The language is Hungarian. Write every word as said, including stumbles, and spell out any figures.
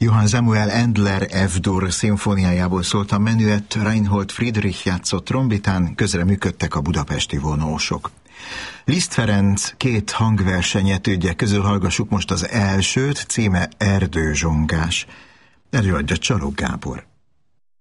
Johann Samuel Endler F-dur szimfóniájából szólt a menüett, Reinhold Friedrich játszott trombitán, közre működtek a budapesti vonósok. Liszt Ferenc két hangversenyetődje közül hallgassuk most az elsőt, címe Erdőzsongás. Előadja Csalog Gábor.